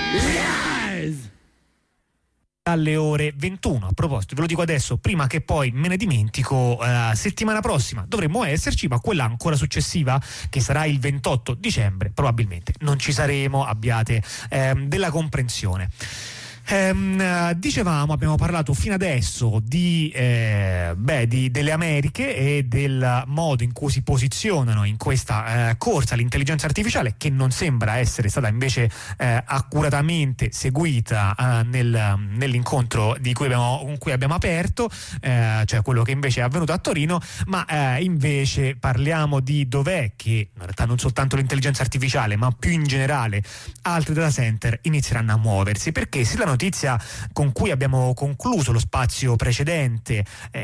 Alle ore 21. A proposito, ve lo dico adesso prima che poi me ne dimentico, settimana prossima dovremmo esserci, ma quella ancora successiva, che sarà il 28 dicembre, probabilmente non ci saremo, abbiate della comprensione. Dicevamo, abbiamo parlato fino adesso delle Americhe e del modo in cui si posizionano in questa corsa all'intelligenza artificiale, che non sembra essere stata invece accuratamente seguita nell'incontro con cui abbiamo aperto, cioè quello che invece è avvenuto a Torino, ma invece parliamo di dov'è che in realtà non soltanto l'intelligenza artificiale, ma più in generale altri data center inizieranno a muoversi, perché se la notizia con cui abbiamo concluso lo spazio precedente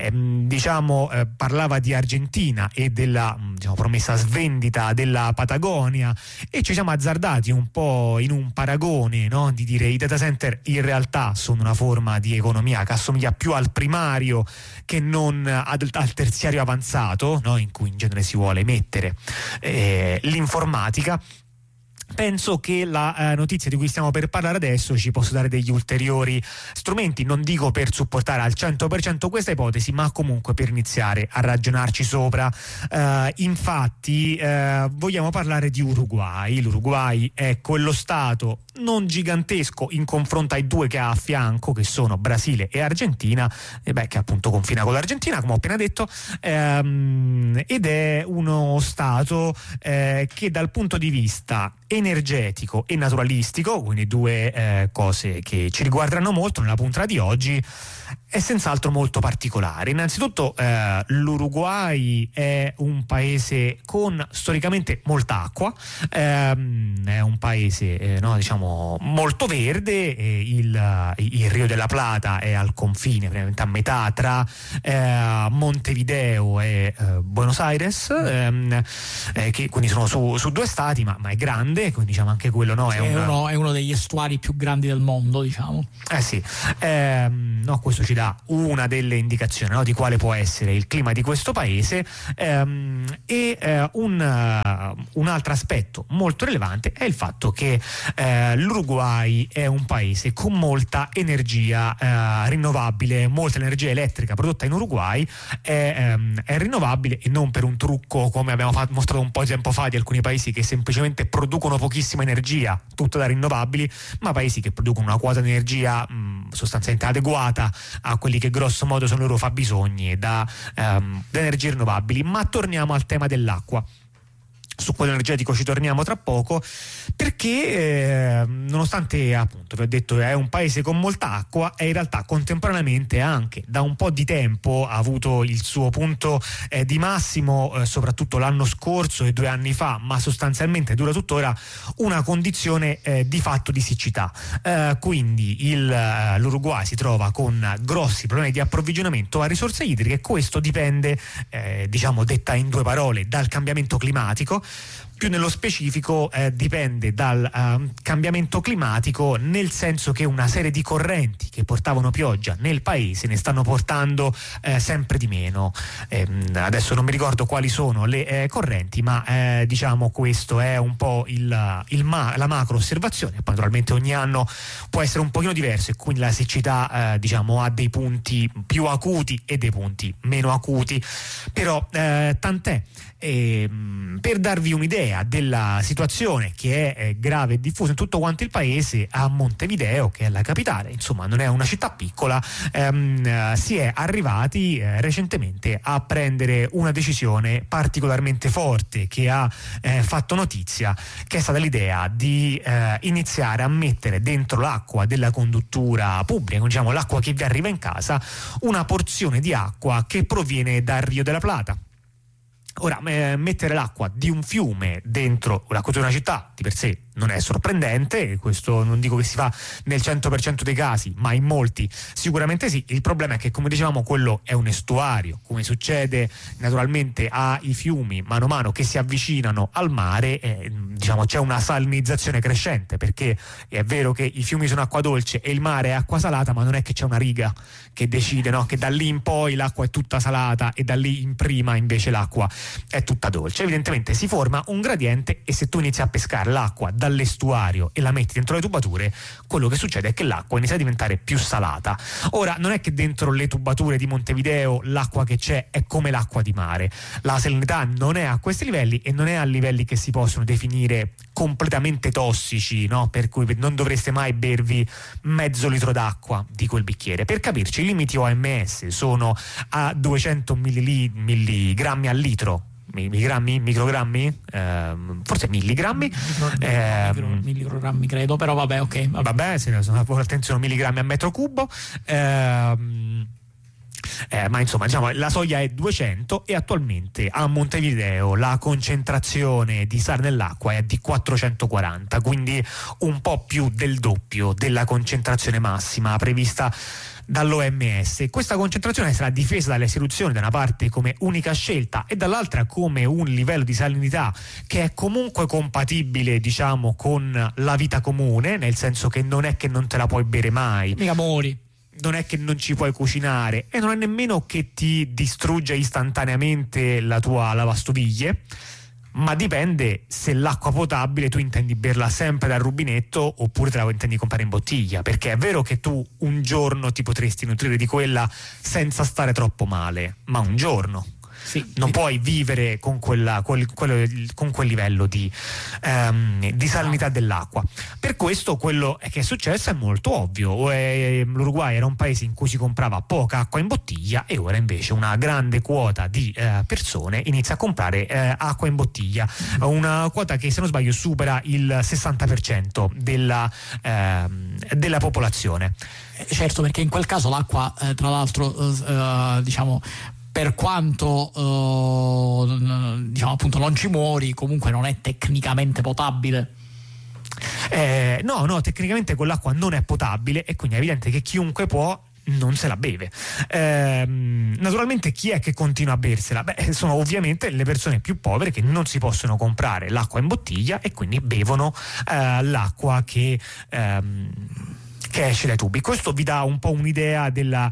parlava di Argentina e della promessa svendita della Patagonia, e ci siamo azzardati un po' in un paragone, no? Di dire i data center in realtà sono una forma di economia che assomiglia più al primario che non al terziario avanzato, no? In cui in genere si vuole mettere l'informatica. Penso che la notizia di cui stiamo per parlare adesso ci possa dare degli ulteriori strumenti, non dico per supportare al 100% questa ipotesi, ma comunque per iniziare a ragionarci sopra. Infatti vogliamo parlare di Uruguay. L'Uruguay è quello stato non gigantesco in confronto ai due che ha a fianco, che sono Brasile e Argentina, che appunto confina con l'Argentina, come ho appena detto, ed è uno stato che dal punto di vista energetico e naturalistico, quindi due cose che ci riguardano molto nella puntata di oggi, è senz'altro molto particolare. Innanzitutto l'Uruguay è un paese con storicamente molta acqua, è un paese molto verde, il Rio della Plata è al confine, praticamente a metà tra Montevideo e Buenos Aires, che quindi sono su due stati, ma è grande, quindi diciamo anche quello, no? È uno degli estuari più grandi del mondo, diciamo. Sì, questo ci dà una delle indicazioni, no, di quale può essere il clima di questo paese, un altro aspetto molto rilevante è il fatto che l'Uruguay è un paese con molta energia rinnovabile, molta energia elettrica prodotta in Uruguay è rinnovabile, e non per un trucco come abbiamo mostrato un po' di tempo fa di alcuni paesi che semplicemente producono pochissima energia, tutta da rinnovabili, ma paesi che producono una quota di energia sostanzialmente adeguata a quelli che grosso modo sono i loro fabbisogni da energie rinnovabili. Ma torniamo al tema dell'acqua. Su quello energetico ci torniamo tra poco, perché nonostante appunto vi ho detto è un paese con molta acqua, è in realtà contemporaneamente anche da un po' di tempo ha avuto il suo punto di massimo, soprattutto l'anno scorso e 2 anni fa, ma sostanzialmente dura tuttora, una condizione di fatto di siccità. Quindi l'Uruguay si trova con grossi problemi di approvvigionamento a risorse idriche. Questo dipende, detta in 2 parole, dal cambiamento climatico. Più nello specifico dipende dal cambiamento climatico, nel senso che una serie di correnti che portavano pioggia nel paese ne stanno portando sempre di meno. Adesso non mi ricordo quali sono le correnti, ma questo è un po' la macro osservazione. Poi naturalmente ogni anno può essere un pochino diverso, e quindi la siccità ha dei punti più acuti e dei punti meno acuti, però tant'è. Per darvi un'idea della situazione, che è grave e diffusa in tutto quanto il paese, a Montevideo, che è la capitale, insomma non è una città piccola, si è arrivati recentemente a prendere una decisione particolarmente forte che ha fatto notizia, che è stata l'idea di iniziare a mettere dentro l'acqua della conduttura pubblica, l'acqua che vi arriva in casa, una porzione di acqua che proviene dal Rio della Plata. Ora, mettere l'acqua di un fiume dentro l'acqua di una città di per sé non è sorprendente, questo non dico che si fa nel 100% dei casi, ma in molti sicuramente sì. Il problema è che, come dicevamo, quello è un estuario, come succede naturalmente ai fiumi, mano a mano che si avvicinano al mare, c'è una salinizzazione crescente, perché è vero che i fiumi sono acqua dolce e il mare è acqua salata, ma non è che c'è una riga che decide, no? Che da lì in poi l'acqua è tutta salata e da lì in prima invece l'acqua è tutta dolce. Evidentemente si forma un gradiente, e se tu inizi a pescare l'acqua dall'estuario e la metti dentro le tubature, quello che succede è che l'acqua inizia a diventare più salata. Ora, non è che dentro le tubature di Montevideo l'acqua che c'è è come l'acqua di mare. La salinità non è a questi livelli e non è a livelli che si possono definire completamente tossici, no? Per cui non dovreste mai bervi mezzo litro d'acqua di quel bicchiere. Per capirci, i limiti OMS sono a 200 milligrammi al litro. Microgrammi? Forse milligrammi? Microgrammi credo, però vabbè, ok. Vabbè, se ne sono, attenzione, milligrammi a metro cubo. Ma insomma, diciamo, la soglia è 200 e attualmente a Montevideo la concentrazione di sale nell'acqua è di 440, quindi un po' più del doppio della concentrazione massima prevista dall'OMS. Questa concentrazione sarà difesa dalle istituzioni da una parte come unica scelta e dall'altra come un livello di salinità che è comunque compatibile, diciamo, con la vita comune, nel senso che non è che non te la puoi bere mai, mica muori, non è che non ci puoi cucinare e non è nemmeno che ti distrugge istantaneamente la tua lavastoviglie, ma dipende se l'acqua potabile tu intendi berla sempre dal rubinetto oppure te la intendi comprare in bottiglia, perché è vero che tu un giorno ti potresti nutrire di quella senza stare troppo male, ma un giorno. Non puoi vivere con quel livello di salinità dell'acqua. Per questo quello che è successo è molto ovvio. L'Uruguay era un paese in cui si comprava poca acqua in bottiglia e ora invece una grande quota di persone inizia a comprare acqua in bottiglia, una quota che, se non sbaglio, supera il 60% della popolazione. Certo, perché in quel caso l'acqua, tra l'altro, diciamo, per quanto diciamo appunto non ci muori, comunque non è tecnicamente potabile. No, tecnicamente quell'acqua non è potabile e quindi è evidente che chiunque può non se la beve. Naturalmente chi è che continua a bersela? Sono ovviamente le persone più povere che non si possono comprare l'acqua in bottiglia e quindi bevono l'acqua che esce dai tubi. Questo vi dà un po' un'idea della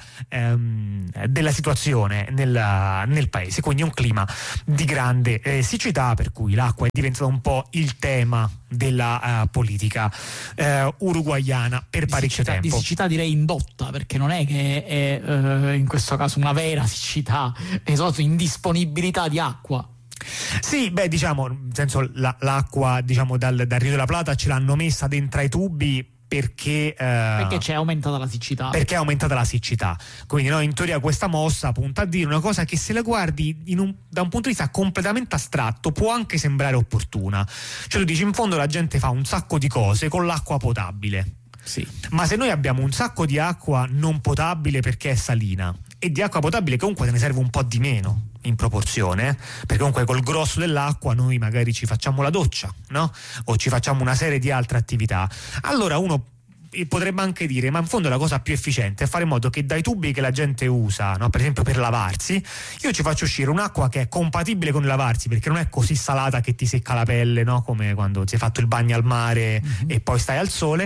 situazione nel paese, quindi un clima di grande siccità, per cui l'acqua è diventata un po' il tema della politica uruguaiana per parecchio tempo. Di siccità direi indotta, perché non è che è in questo caso una vera siccità, è solo indisponibilità di acqua. Sì, diciamo, nel senso, l'acqua, diciamo, dal Rio della Plata ce l'hanno messa dentro ai tubi perché c'è aumentata la siccità. Perché è aumentata la siccità. Quindi in teoria questa mossa punta a dire una cosa che, se la guardi da un punto di vista completamente astratto, può anche sembrare opportuna. Cioè tu dici, in fondo la gente fa un sacco di cose con l'acqua potabile. Sì. Ma se noi abbiamo un sacco di acqua non potabile perché è salina e di acqua potabile che comunque te ne serve un po' di meno in proporzione, perché comunque col grosso dell'acqua noi magari ci facciamo la doccia, no? O ci facciamo una serie di altre attività. Allora uno potrebbe anche dire, ma in fondo la cosa più efficiente è fare in modo che dai tubi che la gente usa, no? Per esempio per lavarsi, io ci faccio uscire un'acqua che è compatibile con il lavarsi, perché non è così salata che ti secca la pelle, no? Come quando ti hai fatto il bagno al mare e poi stai al sole,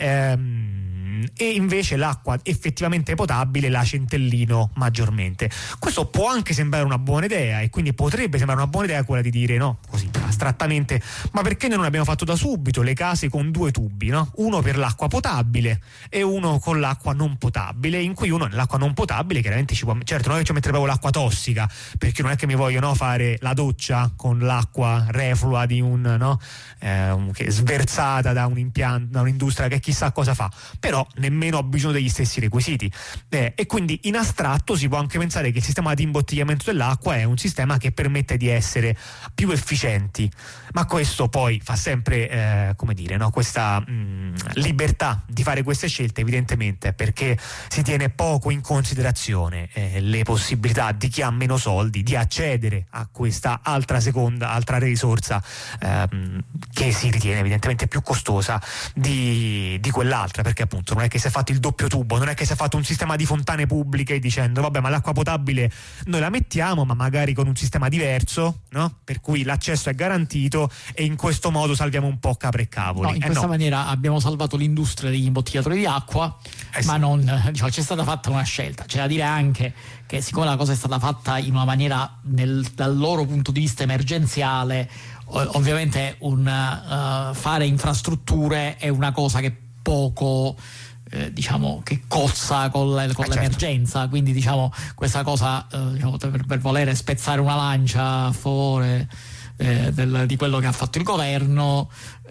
e invece l'acqua effettivamente potabile la centellino maggiormente. Questo può anche sembrare una buona idea e quindi potrebbe sembrare una buona idea quella di dire, no, così astrattamente, ma perché noi non abbiamo fatto da subito le case con due tubi, no? Uno per l'acqua potabile e uno con l'acqua non potabile, in cui uno nell'acqua non potabile chiaramente ci può, certo non è che ci mettere proprio l'acqua tossica, perché non è che mi voglio fare la doccia con l'acqua reflua di che sversata da un impianto, da un'industria che chissà cosa fa, però nemmeno ho bisogno degli stessi requisiti, e quindi in astratto si può anche pensare che il sistema di imbottigliamento dell'acqua è un sistema che permette di essere più efficienti, ma questo poi fa sempre come dire, no? Questa libertà di fare queste scelte evidentemente perché si tiene poco in considerazione le possibilità di chi ha meno soldi di accedere a questa altra risorsa che si ritiene evidentemente più costosa di quell'altra, perché appunto non è che si è fatto il doppio tubo, non è che si è fatto un sistema di fontane pubbliche dicendo vabbè, ma l'acqua potabile noi la mettiamo ma magari con un sistema diverso, no? Per cui l'accesso è garantito e in questo modo salviamo un po' capre e cavoli. In questa maniera abbiamo salvato l'industria degli imbottigliatori di acqua, ma non, diciamo, c'è stata fatta una scelta. C'è da dire anche che siccome la cosa è stata fatta in una maniera dal loro punto di vista emergenziale, ovviamente fare infrastrutture è una cosa che poco diciamo che cozza con l'emergenza, certo. Quindi diciamo questa cosa diciamo, per volere spezzare una lancia a favore di quello che ha fatto il governo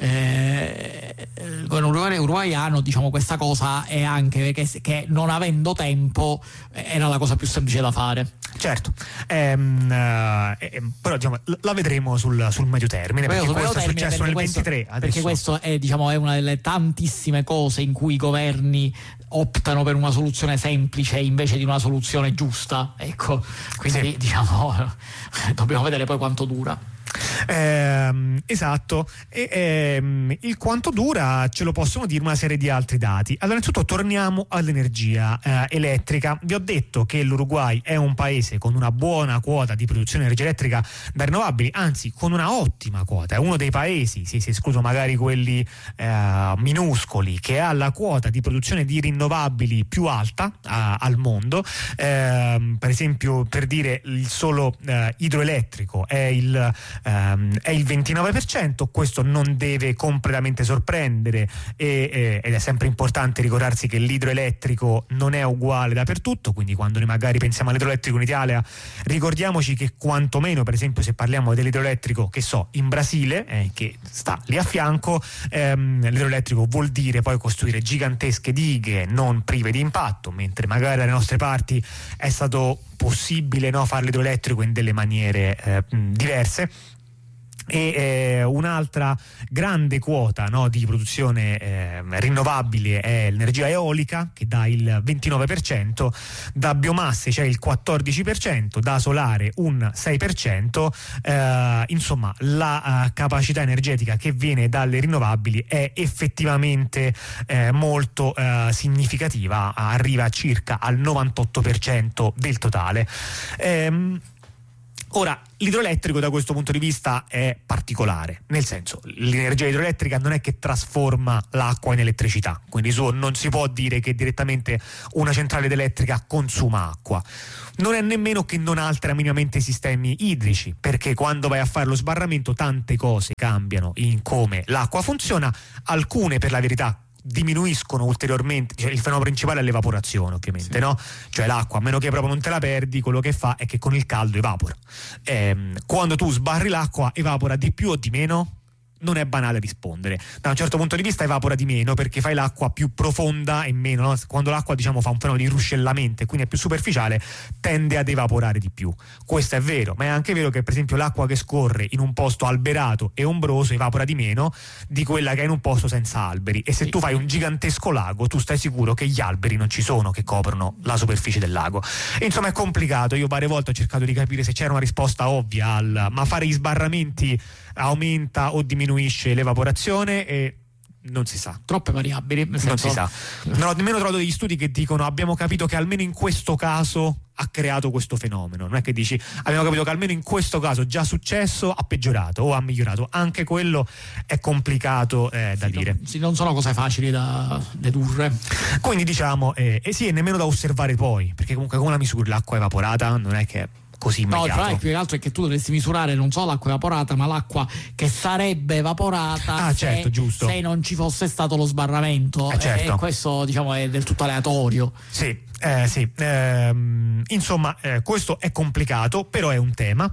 uruguaiano, diciamo questa cosa è anche che non avendo tempo era la cosa più semplice da fare. Certo, però diciamo, la vedremo sul medio termine, perché questo è successo nel 23 adesso. Perché questo è una delle tantissime cose in cui i governi optano per una soluzione semplice invece di una soluzione giusta, ecco, quindi sì. Diciamo dobbiamo vedere poi quanto dura. Esatto, il quanto dura ce lo possono dire una serie di altri dati. Allora, innanzitutto torniamo all'energia elettrica. Vi ho detto che l'Uruguay è un paese con una buona quota di produzione di energia elettrica da rinnovabili, anzi con una ottima quota, è uno dei paesi, se si escludono magari quelli minuscoli, che ha la quota di produzione di rinnovabili più alta al mondo. Per esempio, per dire, il solo idroelettrico è il 29%, questo non deve completamente sorprendere ed è sempre importante ricordarsi che l'idroelettrico non è uguale dappertutto, quindi quando noi magari pensiamo all'idroelettrico in Italia ricordiamoci che quantomeno, per esempio, se parliamo dell'idroelettrico che in Brasile, che sta lì a fianco, l'idroelettrico vuol dire poi costruire gigantesche dighe non prive di impatto, mentre magari dalle nostre parti è stato possibile fare l'idroelettrico in delle maniere diverse. E un'altra grande quota di produzione rinnovabile è l'energia eolica, che dà il 29%, da biomasse c'è il 14%, da solare un 6%, insomma la capacità energetica che viene dalle rinnovabili è effettivamente molto significativa, arriva circa al 98% del totale. Ora, l'idroelettrico da questo punto di vista è particolare, nel senso, l'energia idroelettrica non è che trasforma l'acqua in elettricità, quindi non si può dire che direttamente una centrale elettrica consuma acqua. Non è nemmeno che non altera minimamente i sistemi idrici, perché quando vai a fare lo sbarramento tante cose cambiano in come l'acqua funziona, alcune per la verità diminuiscono ulteriormente, il fenomeno principale è l'evaporazione, ovviamente, sì. Cioè l'acqua, a meno che proprio non te la perdi, quello che fa è che con il caldo evapora. Quando tu sbarri l'acqua, evapora di più o di meno? Non è banale rispondere. Da un certo punto di vista evapora di meno, perché fai l'acqua più profonda e meno, Quando l'acqua fa un fenomeno di ruscellamento e quindi è più superficiale, tende ad evaporare di più. Questo è vero, ma è anche vero che per esempio l'acqua che scorre in un posto alberato e ombroso evapora di meno di quella che è in un posto senza alberi, e se tu fai un gigantesco lago, tu stai sicuro che gli alberi non ci sono che coprono la superficie del lago. E insomma è complicato. Io varie volte ho cercato di capire se c'era una risposta ovvia ma fare gli sbarramenti aumenta o diminuisce l'evaporazione, e non si sa. Troppe variabili, non si sa. Non ho nemmeno trovato degli studi che dicono abbiamo capito che almeno in questo caso ha creato questo fenomeno. Non è che dici abbiamo capito che almeno in questo caso già successo, ha peggiorato o ha migliorato. Anche quello è complicato da dire. Non sono cose facili da dedurre. Quindi diciamo sì, e nemmeno da osservare poi, perché comunque come la misuri l'acqua evaporata non è che così immediato. No, più che altro è che tu dovresti misurare non solo l'acqua evaporata, ma l'acqua che sarebbe evaporata se non ci fosse stato lo sbarramento. Certo. E questo è del tutto aleatorio. Sì. Insomma, questo è complicato, però è un tema.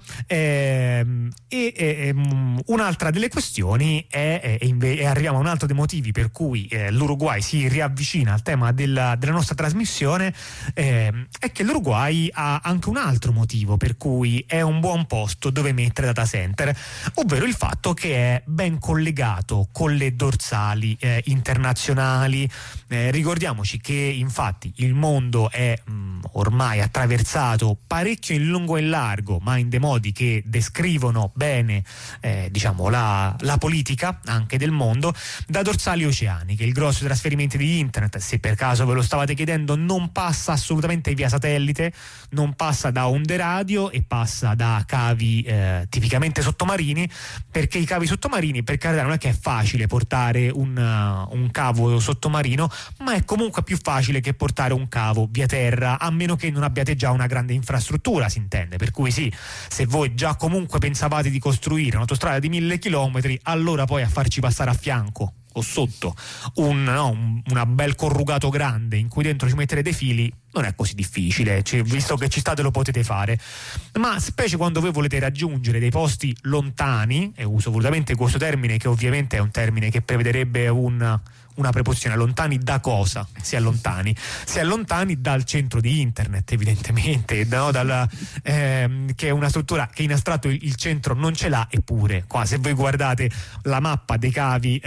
Un'altra delle questioni e arriviamo a un altro dei motivi per cui l'Uruguay si riavvicina al tema della nostra trasmissione, è che l'Uruguay ha anche un altro motivo per cui è un buon posto dove mettere data center, ovvero il fatto che è ben collegato con le dorsali internazionali. Ricordiamoci che infatti il mondo è ormai attraversato parecchio in lungo e in largo, ma in dei modi che descrivono bene la politica anche del mondo, da dorsali oceaniche. Il grosso dei trasferimenti di internet, se per caso ve lo stavate chiedendo, non passa assolutamente via satellite, non passa da onde radio e passa da cavi tipicamente sottomarini, perché i cavi sottomarini, per carità, non è che è facile portare un cavo sottomarino, ma è comunque più facile che portare un cavo cavo via terra, a meno che non abbiate già una grande infrastruttura, si intende. Per cui sì, se voi già comunque pensavate di costruire un'autostrada di 1000 chilometri, allora poi a farci passare a fianco o sotto una bel corrugato grande in cui dentro ci mettere dei fili non è così difficile, visto che ci state lo potete fare. Ma specie quando voi volete raggiungere dei posti lontani, e uso volutamente questo termine che ovviamente è un termine che prevederebbe una preposizione, lontani da cosa? Si è lontani dal centro di internet, evidentemente, no? Che è una struttura che in astratto il centro non ce l'ha, eppure qua se voi guardate la mappa dei cavi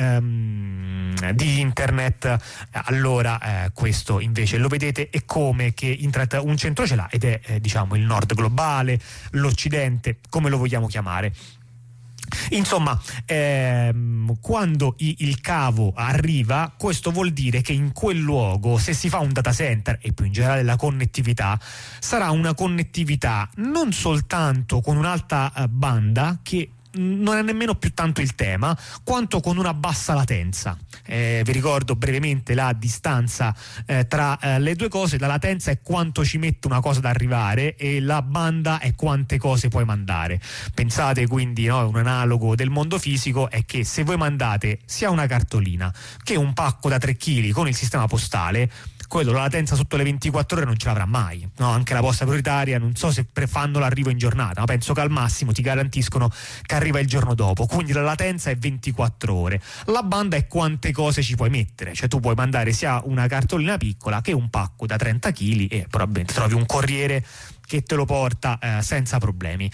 di internet, allora questo invece lo vedete, è come che internet un centro ce l'ha, ed è diciamo il nord globale, l'occidente, come lo vogliamo chiamare. Insomma, quando il cavo arriva, questo vuol dire che in quel luogo, se si fa un data center e più in generale la connettività, sarà una connettività non soltanto con un'alta banda, che non è nemmeno più tanto il tema, quanto con una bassa latenza. Vi ricordo brevemente la distanza tra le due cose. La latenza è quanto ci mette una cosa ad arrivare, e la banda è quante cose puoi mandare. Pensate quindi, no, un analogo del mondo fisico è che se voi mandate sia una cartolina che un pacco da 3 kg con il sistema postale, quello la latenza sotto le 24 ore non ce l'avrà mai, no? Anche la posta prioritaria non so se fanno l'arrivo in giornata, ma penso che al massimo ti garantiscono che arriva il giorno dopo, quindi la latenza è 24 ore. La banda è quante cose ci puoi mettere, cioè tu puoi mandare sia una cartolina piccola che un pacco da 30 kg e probabilmente trovi un corriere che te lo porta senza problemi.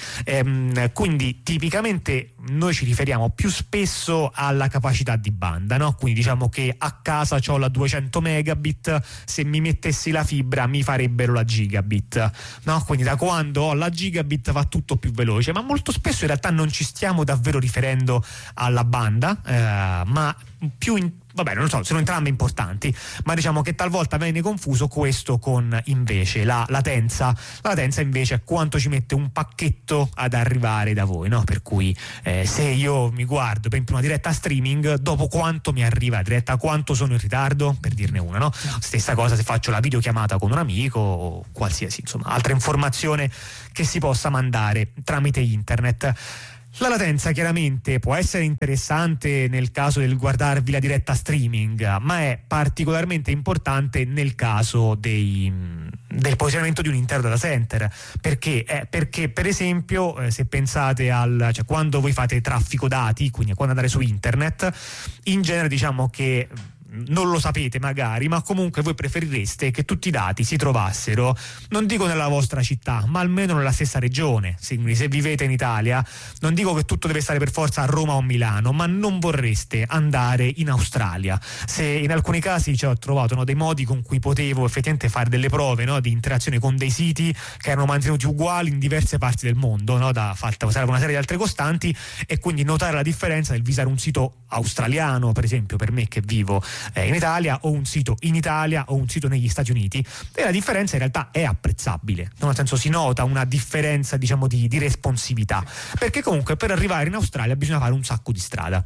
Quindi tipicamente noi ci riferiamo più spesso alla capacità di banda, no? Quindi diciamo che a casa ho la 200 megabit, se mi mettessi la fibra mi farebbero la gigabit, no? Quindi da quando ho la gigabit va tutto più veloce, ma molto spesso in realtà non ci stiamo davvero riferendo alla banda, ma più vabbè, non lo so, sono entrambe importanti, ma diciamo che talvolta viene confuso questo con invece la latenza. La latenza invece è quanto ci mette un pacchetto ad arrivare da voi, no? Per cui se io mi guardo per esempio una diretta streaming, dopo quanto mi arriva la diretta, quanto sono in ritardo, per dirne una, no? Stessa cosa se faccio la videochiamata con un amico o qualsiasi, insomma, altra informazione che si possa mandare tramite internet. La latenza chiaramente può essere interessante nel caso del guardarvi la diretta streaming, ma è particolarmente importante nel caso del posizionamento di un intero data center. Perché per esempio se pensate cioè quando voi fate traffico dati, quindi quando andate su internet, in genere diciamo che non lo sapete magari, ma comunque voi preferireste che tutti i dati si trovassero, non dico nella vostra città, ma almeno nella stessa regione. Quindi se vivete in Italia, non dico che tutto deve stare per forza a Roma o Milano, ma non vorreste andare in Australia. Se in alcuni casi ho trovato dei modi con cui potevo effettivamente fare delle prove, no, di interazione con dei siti che erano mantenuti uguali in diverse parti del mondo, no, fatta usare una serie di altre costanti, e quindi notare la differenza del visare un sito australiano, per esempio, per me che vivo in Italia, o un sito in Italia o un sito negli Stati Uniti, e la differenza in realtà è apprezzabile, nel senso si nota una differenza diciamo di responsività, perché comunque per arrivare in Australia bisogna fare un sacco di strada.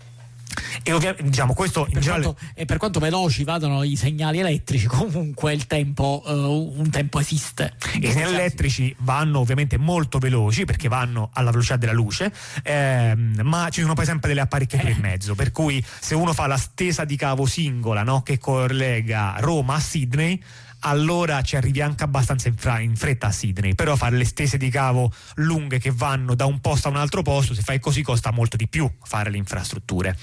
E ovviamente diciamo questo in generale, per quanto veloci vadano i segnali elettrici, comunque il tempo un tempo esiste. I segnali elettrici vanno ovviamente molto veloci perché vanno alla velocità della luce, ma ci sono poi sempre delle apparecchiature in mezzo, per cui se uno fa la stesa di cavo singola, no, che collega Roma a Sydney, allora ci arrivi anche abbastanza in fretta a Sydney. Però fare le stese di cavo lunghe che vanno da un posto a un altro posto, se fai così costa molto di più fare le infrastrutture.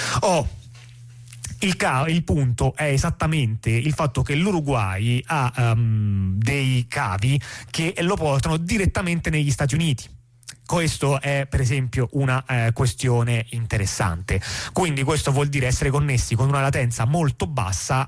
Il punto è esattamente il fatto che l'Uruguay ha dei cavi che lo portano direttamente negli Stati Uniti. Questo è per esempio una questione interessante. Quindi questo vuol dire essere connessi con una latenza molto bassa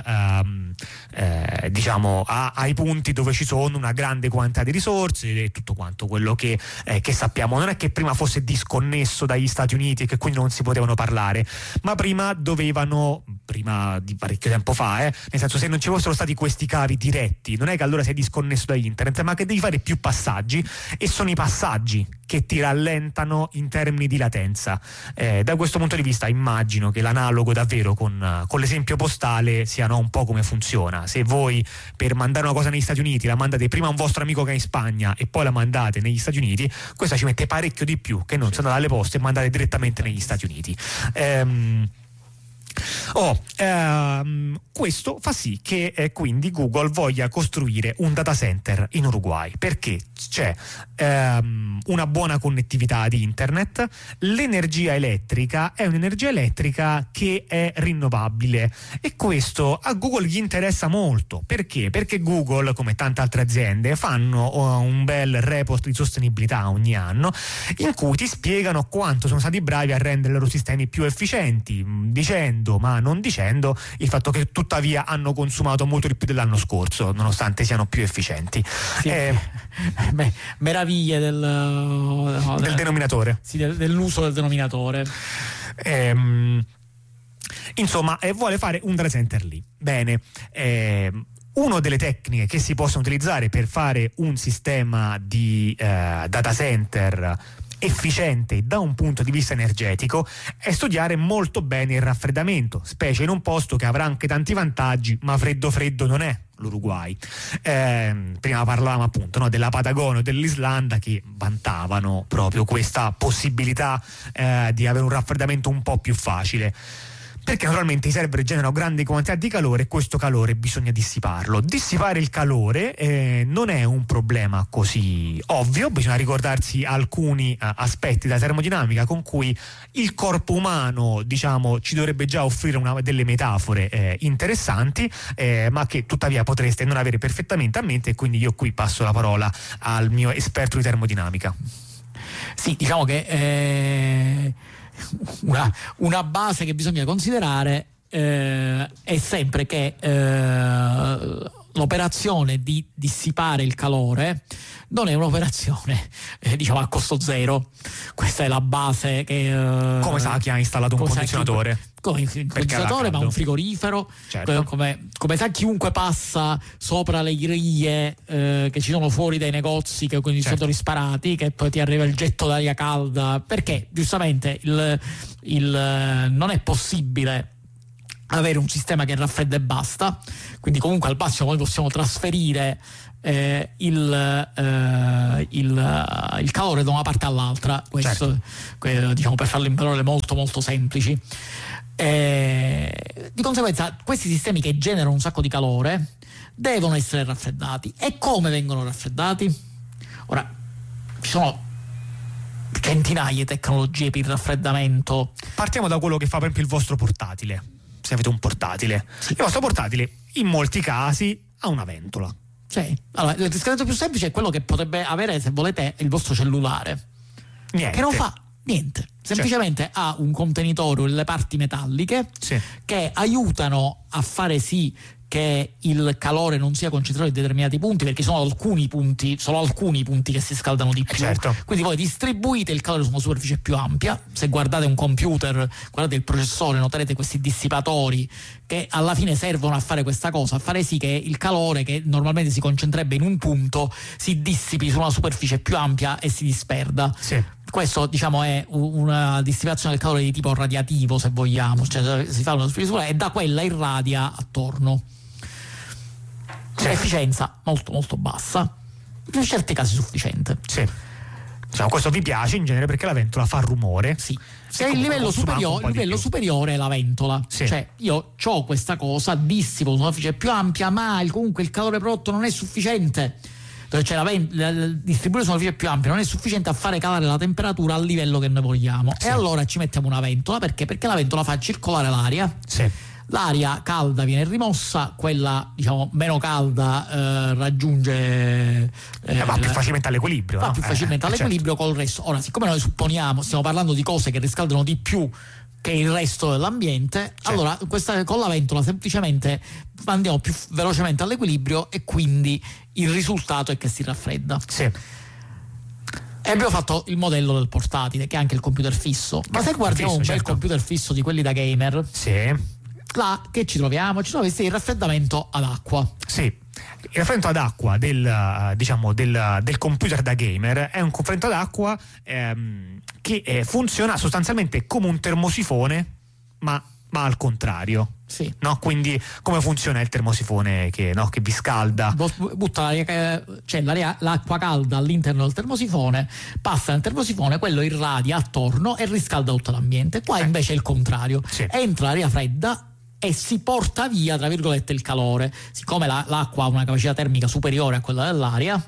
ai punti dove ci sono una grande quantità di risorse e tutto quanto quello che sappiamo. Non è che prima fosse disconnesso dagli Stati Uniti e che quindi non si potevano parlare, ma prima di parecchio tempo fa, nel senso, se non ci fossero stati questi cavi diretti, non è che allora sei disconnesso da internet, ma che devi fare più passaggi, e sono i passaggi secondi che ti rallentano in termini di latenza. Da questo punto di vista immagino che l'analogo davvero con l'esempio postale sia un po' come funziona. Se voi per mandare una cosa negli Stati Uniti la mandate prima a un vostro amico che è in Spagna e poi la mandate negli Stati Uniti, questa ci mette parecchio di più che non se andate alle poste e mandate direttamente negli Stati Uniti. Questo fa sì che quindi Google voglia costruire un data center in Uruguay, perché c'è una buona connettività di internet, l'energia elettrica è un'energia elettrica che è rinnovabile, e questo a Google gli interessa molto. Perché? Perché Google, come tante altre aziende, fanno un bel report di sostenibilità ogni anno in cui ti spiegano quanto sono stati bravi a rendere i loro sistemi più efficienti, dicendo ma non dicendo il fatto che tuttavia hanno consumato molto di più dell'anno scorso nonostante siano più efficienti. Sì. Meraviglie del denominatore. Sì, dell'uso del denominatore. Insomma, vuole fare un data center lì. Bene. Una delle tecniche che si possono utilizzare per fare un sistema di data center efficiente da un punto di vista energetico è studiare molto bene il raffreddamento, specie in un posto che avrà anche tanti vantaggi, ma freddo non è l'Uruguay. Prima parlavamo appunto della Patagonia o dell'Islanda, che vantavano proprio questa possibilità di avere un raffreddamento un po' più facile, perché naturalmente i server generano grandi quantità di calore e questo calore bisogna dissiparlo. Dissipare il calore non è un problema così ovvio, bisogna ricordarsi alcuni aspetti della termodinamica con cui il corpo umano, diciamo, ci dovrebbe già offrire delle metafore interessanti, ma che tuttavia potreste non avere perfettamente a mente, e quindi io qui passo la parola al mio esperto di termodinamica. Sì, diciamo che una base che bisogna considerare è sempre che l'operazione di dissipare il calore non è un'operazione diciamo a costo zero. Questa è la base che come sa chi ha installato un condizionatore, come un condizionatore, ma un frigorifero, certo. come sa chiunque passa sopra le griglie che ci sono fuori dai negozi, che quindi certo. sono risparati, che poi ti arriva il getto d'aria calda, perché giustamente non è possibile avere un sistema che raffredda e basta, quindi comunque al massimo noi possiamo trasferire il calore da una parte all'altra, questo certo. Diciamo per farlo in parole molto molto semplici. Di conseguenza questi sistemi che generano un sacco di calore devono essere raffreddati. E come vengono raffreddati? Ora, ci sono centinaia di tecnologie per il raffreddamento. Partiamo da quello che fa per esempio il vostro portatile. Se avete un portatile, sì. Il vostro portatile in molti casi ha una ventola. Sì. Allora, il riscaldamento più semplice è quello che potrebbe avere, se volete, il vostro cellulare. Niente. Che non fa niente, semplicemente ha un contenitore o le parti metalliche che aiutano a fare sì che il calore non sia concentrato in determinati punti, perché sono alcuni punti che si scaldano di più. Certo. Quindi voi distribuite il calore su una superficie più ampia. Se guardate un computer, guardate il processore, noterete questi dissipatori che alla fine servono a fare questa cosa, a fare sì che il calore che normalmente si concentrerebbe in un punto si dissipi su una superficie più ampia e si disperda. Sì. Questo diciamo è una dissipazione del calore di tipo radiativo, se vogliamo, cioè si fa una superficie e da quella irradia attorno. Efficienza molto molto bassa, in certi casi sufficiente. Sì. Diciamo, questo vi piace in genere perché la ventola fa rumore. Sì. Se il livello superiore è la ventola, sì. Cioè io ho questa cosa, dissipo su una superficie più ampia, ma comunque il calore prodotto non è sufficiente. Cioè distribuire su una superficie più ampia non è sufficiente a fare calare la temperatura al livello che noi vogliamo. Sì. E allora ci mettiamo una ventola, perché la ventola fa circolare l'aria. Sì. L'aria calda viene rimossa, quella diciamo meno calda raggiunge va più facilmente all'equilibrio. Va più facilmente all'equilibrio col resto. Ora, siccome noi supponiamo, stiamo parlando di cose che riscaldano di più che il resto dell'ambiente, allora con la ventola semplicemente andiamo più velocemente all'equilibrio e quindi il risultato è che si raffredda. Sì. E abbiamo fatto il modello del portatile, che è anche il computer fisso. Ma se guardiamo un bel computer fisso di quelli da gamer, sì. là che ci troviamo? Ci troviamo il raffreddamento ad acqua. Sì. raffreddamento ad acqua del computer da gamer è un raffreddamento ad acqua che funziona sostanzialmente come un termosifone, ma al contrario. Sì. No? Quindi come funziona il termosifone che vi scalda? Butta l'acqua calda all'interno del termosifone, passa nel termosifone, quello irradia attorno e riscalda tutto l'ambiente. Qua invece è il contrario, sì. Entra l'aria fredda e si porta via, tra virgolette, il calore. Siccome l'acqua ha una capacità termica superiore a quella dell'aria,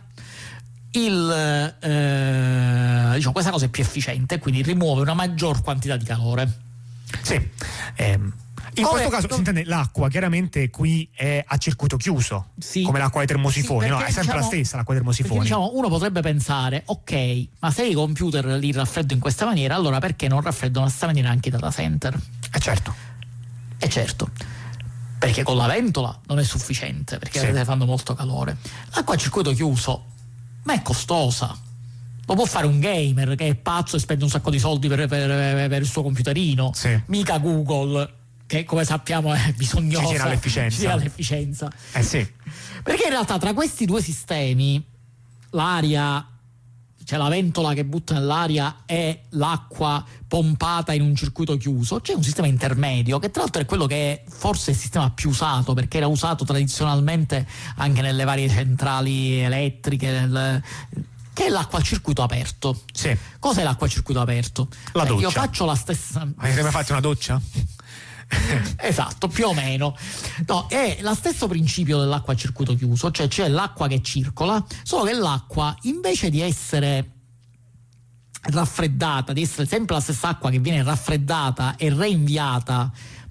questa cosa è più efficiente, quindi rimuove una maggior quantità di calore. Sì. In questo caso si intende l'acqua, chiaramente qui è a circuito chiuso, sì, come l'acqua dei termosifoni, sì, no? È sempre la stessa l'acqua dei termosifoni. Uno potrebbe pensare, ok, ma se i computer li raffreddo in questa maniera, allora perché non raffreddo in questa maniera anche i data center? Certo, perché con la ventola non è sufficiente, perché fanno molto calore. L'acqua a circuito chiuso, ma è costosa. Lo può fare un gamer che è pazzo e spende un sacco di soldi per il suo computerino, mica Google, che come sappiamo è bisognosa, ci gira l'efficienza. Sì. Perché in realtà tra questi due sistemi, l'aria, cioè la ventola che butta nell'aria e l'acqua pompata in un circuito chiuso, c'è un sistema intermedio che tra l'altro è quello che è forse il sistema più usato, perché era usato tradizionalmente anche nelle varie centrali elettriche, che è l'acqua a circuito aperto. Sì. Cos'è l'acqua a circuito aperto? La doccia. Io faccio la stessa. Avete mai fatto una doccia? Esatto, più o meno. No, è lo stesso principio dell'acqua a circuito chiuso, cioè c'è l'acqua che circola, solo che l'acqua, invece di essere raffreddata, di essere sempre la stessa acqua che viene raffreddata e reinviata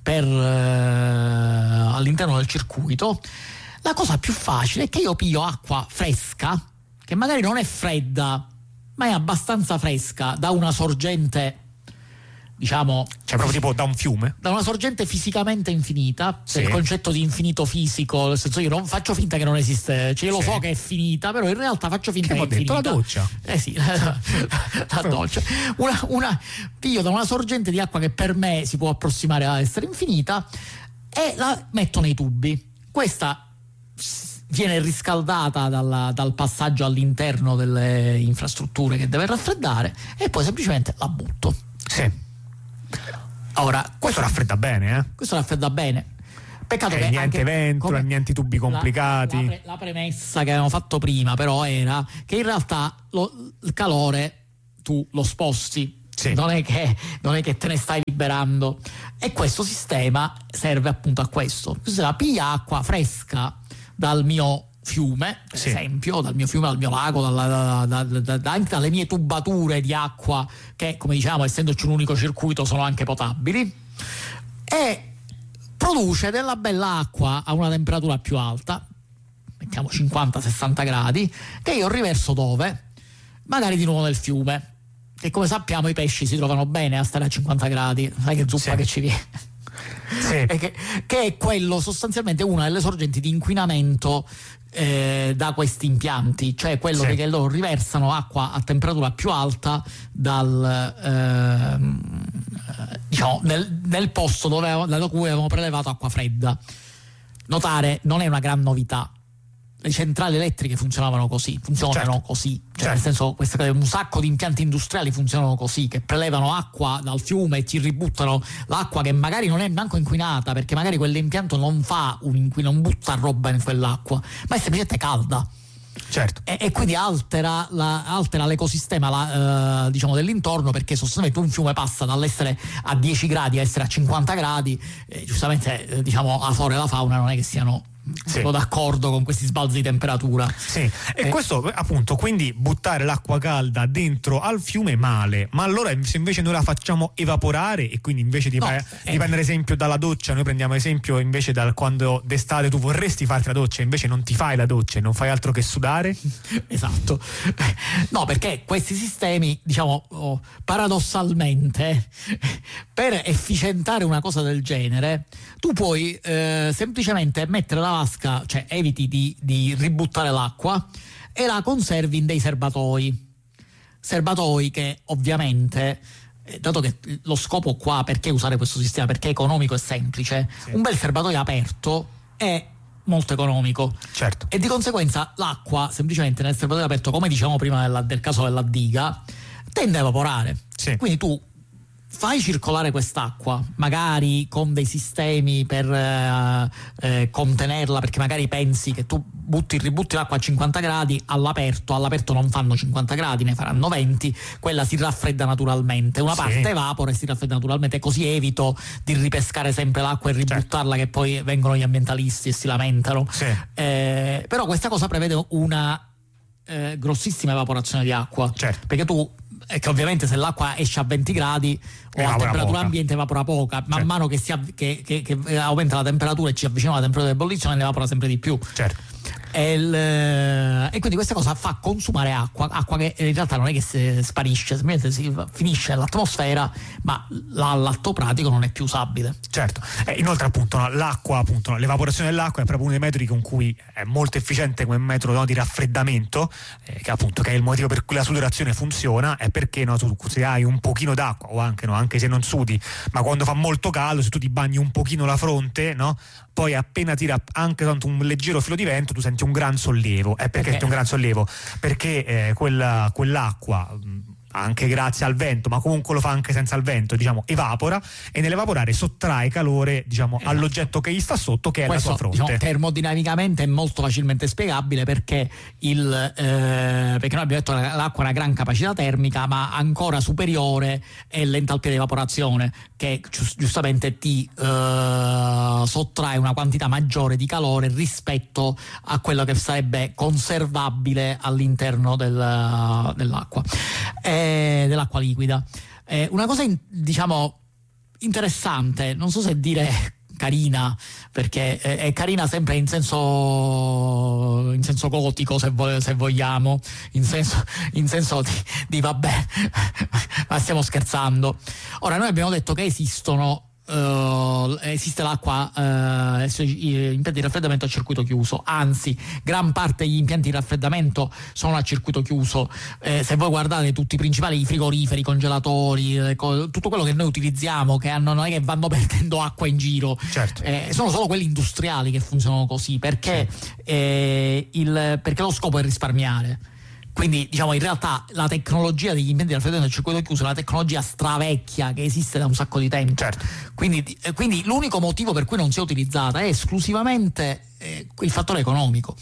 all'interno del circuito, la cosa più facile è che io piglio acqua fresca, che magari non è fredda, ma è abbastanza fresca, da una sorgente, diciamo, cioè proprio tipo da un fiume, da una sorgente fisicamente infinita, il concetto di infinito fisico, nel senso, io non faccio finta che non esiste, cioè io lo so che è finita, però in realtà faccio finta che è infinita. La doccia. La doccia. Piglio da una sorgente di acqua che per me si può approssimare ad essere infinita e la metto nei tubi. Questa viene riscaldata dal passaggio all'interno delle infrastrutture che deve raffreddare e poi semplicemente la butto. Sì. Ora, questo raffredda bene, Questo raffredda bene. Peccato che niente ventola, niente tubi complicati. La premessa che avevamo fatto prima però era che in realtà il calore tu lo sposti. Non è che te ne stai liberando, e questo sistema serve appunto a questo. Se piglia acqua fresca dal mio fiume, per esempio, dal mio fiume, dal mio lago, anche dalle mie tubature di acqua che, come diciamo, essendoci un unico circuito, sono anche potabili, e produce della bella acqua a una temperatura più alta, mettiamo 50-60 gradi, che io riverso dove? Magari di nuovo nel fiume, che come sappiamo i pesci si trovano bene a stare a 50 gradi, sai che zuppa che ci viene. Che è quello, sostanzialmente una delle sorgenti di inquinamento da questi impianti, cioè quello che loro riversano acqua a temperatura più alta nel posto da cui avevamo prelevato acqua fredda. Notare, non è una gran novità. Le centrali elettriche funzionano così, nel senso, un sacco di impianti industriali funzionano così, che prelevano acqua dal fiume e ti ributtano l'acqua che magari non è manco inquinata, perché magari quell'impianto non non butta roba in quell'acqua, ma è semplicemente calda. E quindi altera l'ecosistema dell'intorno, perché sostanzialmente un fiume passa dall'essere a 10 gradi a essere a 50 gradi, giustamente la flora e la fauna non è che siano d'accordo con questi sbalzi di temperatura. E questo appunto, quindi buttare l'acqua calda dentro al fiume è male, ma allora se invece noi la facciamo evaporare, e quindi invece di prendere esempio dalla doccia, noi prendiamo esempio invece da quando d'estate tu vorresti farti la doccia, invece non ti fai la doccia e non fai altro che sudare. Esatto. No, perché questi sistemi, paradossalmente, per efficientare una cosa del genere, tu puoi semplicemente mettere la vasca, cioè eviti di ributtare l'acqua e la conservi in dei serbatoi che ovviamente, dato che lo scopo qua, perché usare questo sistema, perché è economico e semplice, un bel serbatoio aperto è molto economico. Certo. E di conseguenza l'acqua, semplicemente nel serbatoio aperto, come dicevamo prima del caso della diga, tende a evaporare. Sì. Quindi tu fai circolare quest'acqua, magari con dei sistemi per contenerla, perché magari pensi che tu ributti l'acqua a 50 gradi all'aperto non fanno 50 gradi, ne faranno 20, quella si raffredda naturalmente, una parte evapora e si raffredda naturalmente, così evito di ripescare sempre l'acqua e ributtarla, che poi vengono gli ambientalisti e si lamentano. Però questa cosa prevede una grossissima evaporazione di acqua, perché tu che ovviamente se l'acqua esce a 20 gradi o a temperatura ambiente evapora poca, man mano che aumenta la temperatura e ci avviciniamo alla temperatura di ebollizione, ne evapora sempre di più. E quindi questa cosa fa consumare acqua che in realtà non è che si sparisce, semplicemente si finisce nell'atmosfera, ma all'atto pratico non è più usabile. Inoltre appunto l'acqua, appunto l'evaporazione dell'acqua è proprio uno dei metodi con cui è molto efficiente come metodo di raffreddamento, che appunto che è il motivo per cui la sudorazione funziona, è perché tu, se hai un pochino d'acqua o anche se non sudi, ma quando fa molto caldo, se tu ti bagni un pochino la fronte, no? Poi appena tira anche tanto un leggero filo di vento, tu senti un gran sollievo. Perché senti un gran sollievo? Perché quell'acqua, anche grazie al vento, ma comunque lo fa anche senza il vento, diciamo, evapora, e nell'evaporare sottrae calore, diciamo, all'oggetto che gli sta sotto, che è la sua fronte. Diciamo, termodinamicamente è molto facilmente spiegabile, perché noi abbiamo detto che l'acqua ha una gran capacità termica, ma ancora superiore è l'entalpia di evaporazione, che giustamente ti sottrae una quantità maggiore di calore rispetto a quello che sarebbe conservabile all'interno dell'acqua. Dell'acqua liquida. Una cosa diciamo interessante, non so se dire carina, perché è carina sempre in senso gotico, se vogliamo, in senso di vabbè, ma stiamo scherzando. Ora, noi abbiamo detto che esiste l'acqua, impianti di raffreddamento a circuito chiuso, anzi gran parte degli impianti di raffreddamento sono a circuito chiuso. Se voi guardate tutti i principali, i frigoriferi, i congelatori, tutto quello che noi utilizziamo, che non è che vanno perdendo acqua in giro, sono solo quelli industriali che funzionano così, perché perché lo scopo è risparmiare. Quindi, diciamo, in realtà la tecnologia degli impianti di raffreddamento a circuito chiuso è una tecnologia stravecchia che esiste da un sacco di tempo. Quindi l'unico motivo per cui non si è utilizzata è esclusivamente il fattore economico.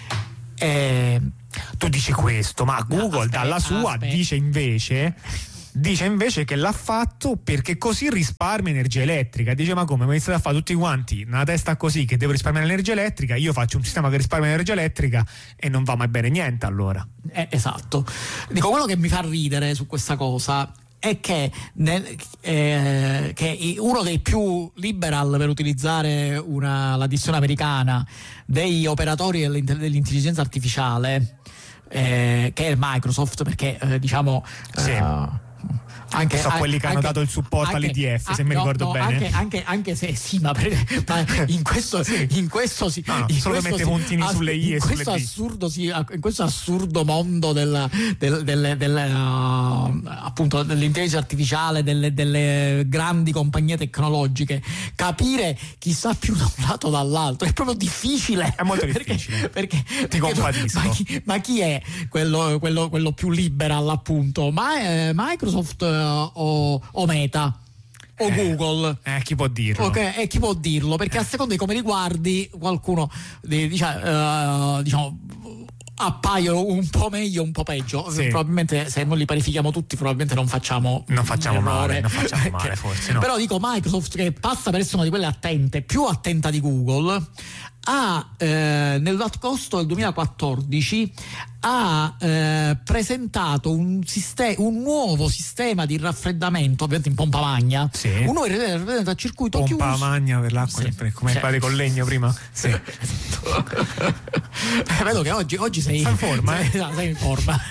Tu dici questo, ma Google dalla sua dice invece che l'ha fatto perché così risparmia energia elettrica. Dice: ma come? Mi iniziate a fare tutti quanti una testa così che devo risparmiare energia elettrica, io faccio un sistema che risparmia energia elettrica e non va mai bene niente, allora. Esatto. Dico, quello che mi fa ridere su questa cosa è che uno dei più liberal, per utilizzare la dizione americana, degli operatori dell'intelligenza artificiale, che è Microsoft, perché diciamo anche quelli che hanno dato il supporto all'EDF, se mi ricordo bene. Anche se sì, ma in questo sì. Solo mette puntini sulle I e sulle D. In questo assurdo mondo appunto dell'intelligenza artificiale, delle grandi compagnie tecnologiche, capire chi sta più da un lato o dall'altro è proprio difficile. È molto difficile. Perché ti compatisco. Ma chi è quello più liberal, appunto? Ma Microsoft o Meta o Google? Chi può dirlo? Chi può dirlo? Perché a seconda di come li guardi, qualcuno diciamo appaiono un po' meglio, un po' peggio. Probabilmente se non li parifichiamo tutti, probabilmente non facciamo male, forse no. Però dico, Microsoft, che passa per essere una di quelle attente, più attenta di Google, nell'agosto del 2014 ha presentato un nuovo sistema di raffreddamento, ovviamente in pompa magna, un nuovo raffreddamento a circuito chiuso. Pompa magna per l'acqua, come il padre con legno prima. Vedo che oggi sei in forma. Sei in forma.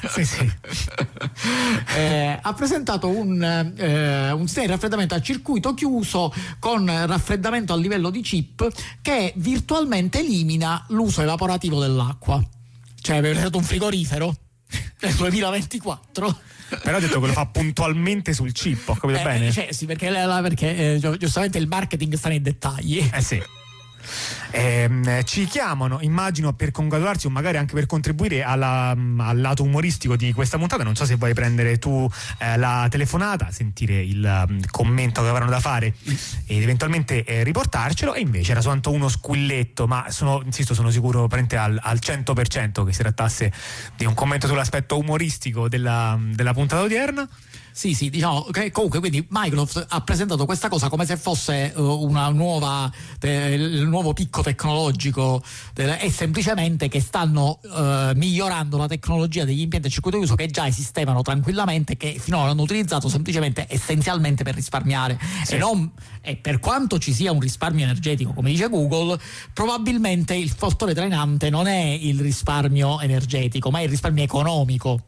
Ha presentato un sistema di raffreddamento a circuito chiuso con raffreddamento a livello di chip, che virtualmente elimina l'uso evaporativo dell'acqua. Cioè, aveva usato un frigorifero nel 2024. Però ha detto che lo fa puntualmente sul chip, ho capito bene? Sì, perché giustamente il marketing sta nei dettagli. Sì. Ci chiamano, immagino, per congratularsi o magari anche per contribuire al lato umoristico di questa puntata. Non so se vuoi prendere tu la telefonata, sentire il commento che avranno da fare ed eventualmente riportarcelo. E invece era soltanto uno squilletto, ma sono sicuro al 100% che si trattasse di un commento sull'aspetto umoristico della puntata odierna. Sì, diciamo che comunque quindi Microsoft ha presentato questa cosa come se fosse una nuova il nuovo picco tecnologico e semplicemente che stanno migliorando la tecnologia degli impianti a circuito chiuso che già esistevano tranquillamente, che finora hanno utilizzato semplicemente essenzialmente per risparmiare. Sì. E per quanto ci sia un risparmio energetico, come dice Google, probabilmente il fattore trainante non è il risparmio energetico, ma è il risparmio economico.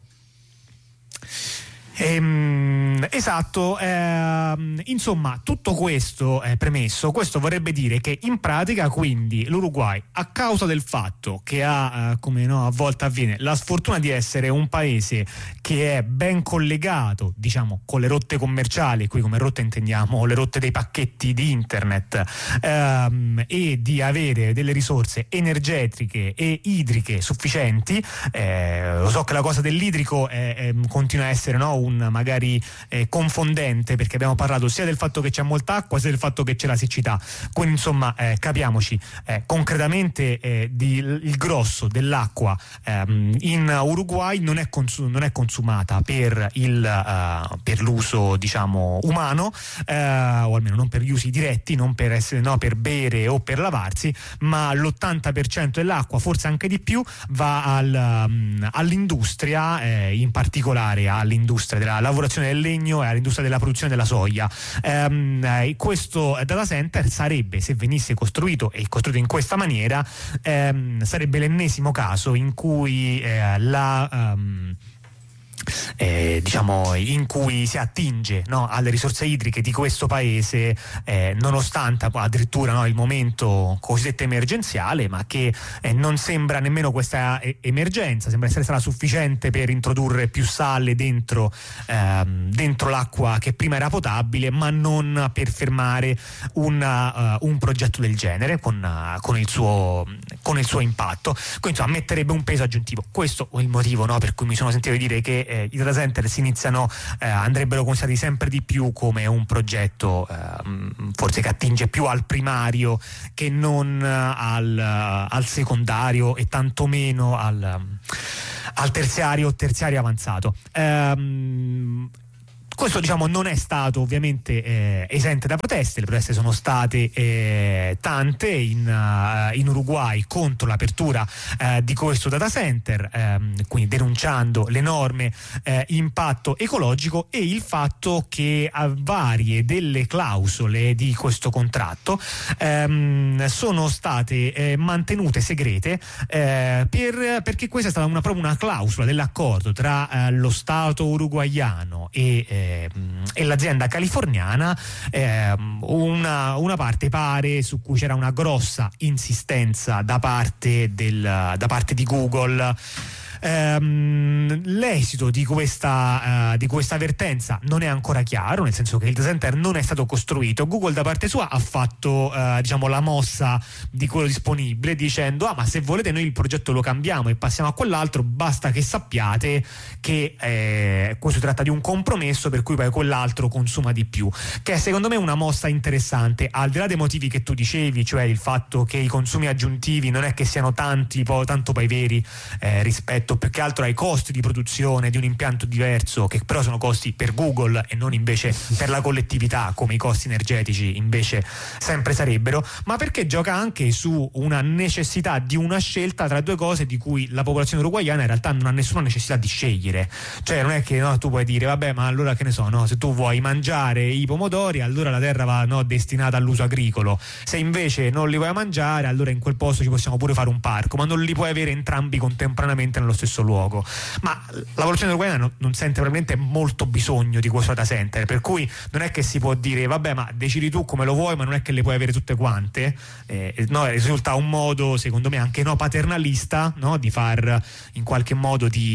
Esatto, insomma, tutto questo premesso, questo vorrebbe dire che in pratica quindi l'Uruguay, a causa del fatto che ha, come no, a volte avviene, la sfortuna di essere un paese che è ben collegato, diciamo, con le rotte commerciali, qui come rotte intendiamo le rotte dei pacchetti di internet, e di avere delle risorse energetiche e idriche sufficienti. Lo so che la cosa dell'idrico continua a essere, no, magari confondente, perché abbiamo parlato sia del fatto che c'è molta acqua sia del fatto che c'è la siccità, quindi insomma capiamoci, concretamente il grosso dell'acqua in Uruguay non è consumata per l'uso, diciamo, umano, o almeno non per gli usi diretti, non per per bere o per lavarsi, ma l'80% dell'acqua, forse anche di più, va all'industria, in particolare all'industria della lavorazione del legno e all'industria della produzione della soia. Questo data center sarebbe, se venisse costruito e costruito in questa maniera, sarebbe l'ennesimo caso in cui diciamo in cui si attinge, no, alle risorse idriche di questo paese, nonostante addirittura, no, il momento cosiddetto emergenziale, ma che non sembra nemmeno questa emergenza, sembra essere stata sufficiente per introdurre più sale dentro l'acqua che prima era potabile, ma non per fermare un progetto del genere con il suo impatto. Quindi insomma metterebbe un peso aggiuntivo. Questo è il motivo, no, per cui mi sono sentito dire che i data center andrebbero considerati sempre di più come un progetto forse che attinge più al primario che non al secondario, e tantomeno al terziario avanzato. Questo, diciamo, non è stato ovviamente esente da proteste. Le proteste sono state tante in Uruguay contro l'apertura di questo data center, quindi denunciando l'enorme impatto ecologico e il fatto che varie delle clausole di questo contratto sono state mantenute segrete, perché questa è stata proprio una clausola dell'accordo tra lo Stato uruguaiano e l'azienda californiana, una parte pare su cui c'era una grossa insistenza da parte di Google. L'esito di questa avvertenza non è ancora chiaro, nel senso che il data center non è stato costruito. Google da parte sua ha fatto diciamo la mossa di quello disponibile, dicendo ma se volete noi il progetto lo cambiamo e passiamo a quell'altro, basta che sappiate che questo tratta di un compromesso per cui poi quell'altro consuma di più, che è secondo me una mossa interessante, al di là dei motivi che tu dicevi, cioè il fatto che i consumi aggiuntivi non è che siano tanto poi veri rispetto più che altro ai costi di produzione di un impianto diverso, che però sono costi per Google e non invece per la collettività, come i costi energetici invece sempre sarebbero, ma perché gioca anche su una necessità di una scelta tra due cose di cui la popolazione uruguaiana in realtà non ha nessuna necessità di scegliere. Cioè non è che, no, tu puoi dire vabbè, ma allora che ne so, no, se tu vuoi mangiare i pomodori allora la terra va, no, destinata all'uso agricolo, se invece non li vuoi mangiare allora in quel posto ci possiamo pure fare un parco, ma non li puoi avere entrambi contemporaneamente nello stesso stesso luogo. Ma la popolazione uruguayana non sente probabilmente molto bisogno di questo data center, per cui non è che si può dire vabbè, ma decidi tu come lo vuoi, ma non è che le puoi avere tutte quante. No, risulta un modo secondo me anche paternalista, no, di far in qualche modo di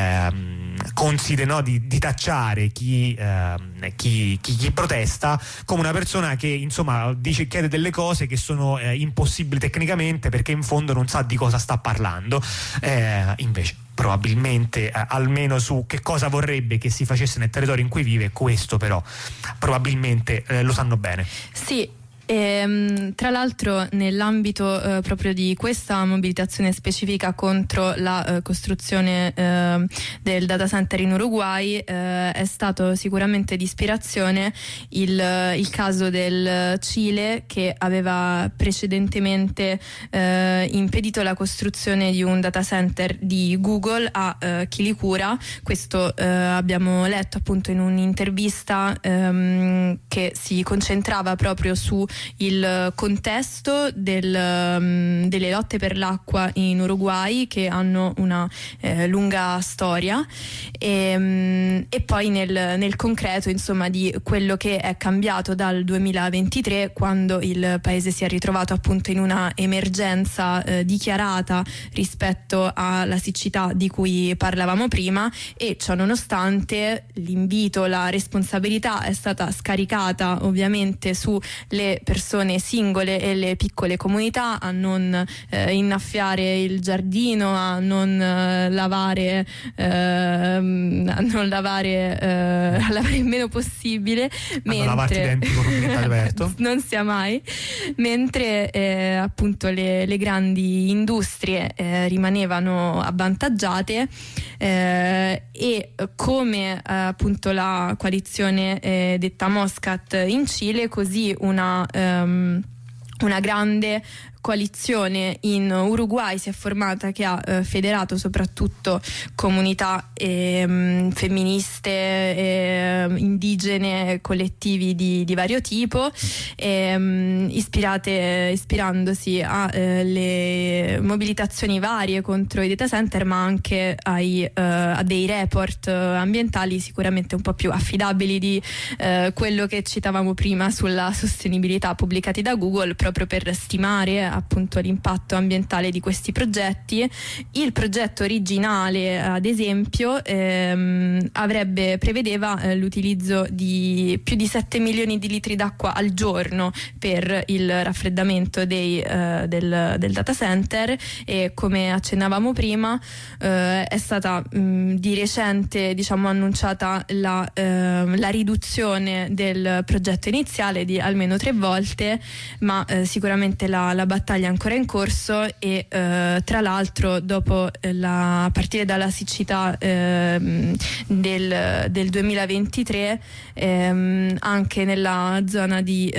tacciare chi protesta come una persona che insomma chiede delle cose che sono impossibili tecnicamente, perché in fondo non sa di cosa sta parlando. Invece probabilmente almeno su che cosa vorrebbe che si facesse nel territorio in cui vive, questo però probabilmente lo sanno bene. Sì. Tra l'altro nell'ambito proprio di questa mobilitazione specifica contro la costruzione del data center in Uruguay è stato sicuramente di ispirazione il caso del Cile, che aveva precedentemente impedito la costruzione di un data center di Google a Quilicura. Questo abbiamo letto appunto in un'intervista che si concentrava proprio su il contesto delle lotte per l'acqua in Uruguay, che hanno una lunga storia, e poi nel concreto insomma di quello che è cambiato dal 2023, quando il paese si è ritrovato appunto in una emergenza dichiarata rispetto alla siccità di cui parlavamo prima, e ciò nonostante l'invito, la responsabilità è stata scaricata ovviamente sulle persone singole e le piccole comunità, a non innaffiare il giardino, a non lavare il meno possibile, lavarti i denti con un rubinetto aperto, non sia mai, mentre appunto le grandi industrie rimanevano avvantaggiate, e come appunto la coalizione detta Moscat in Cile, così una grande coalizione in Uruguay si è formata, che ha federato soprattutto comunità femministe, indigene, collettivi di vario tipo, ispirandosi a le mobilitazioni varie contro i data center, ma anche a dei report ambientali sicuramente un po' più affidabili di quello che citavamo prima sulla sostenibilità, pubblicati da Google, proprio per stimare appunto l'impatto ambientale di questi progetti. Il progetto originale, ad esempio, prevedeva l'utilizzo di più di 7 milioni di litri d'acqua al giorno per il raffreddamento del data center, e come accennavamo prima è stata di recente annunciata la riduzione del progetto iniziale di almeno 3 volte, ma sicuramente la battaglia è ancora in corso, e tra l'altro a partire dalla siccità del 2023 anche nella zona di